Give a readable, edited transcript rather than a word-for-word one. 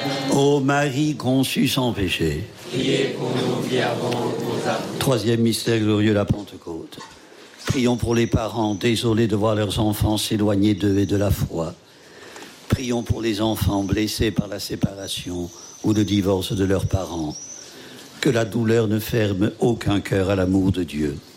Ô Marie conçue sans péché, Priez pour nous qui avons recours à vous. troisième mystère glorieux, la Pentecôte. Prions pour les parents désolés de voir leurs enfants s'éloigner d'eux et de la foi. Prions pour les enfants blessés par la séparation ou le divorce de leurs parents. Que la douleur ne ferme aucun cœur à l'amour de Dieu.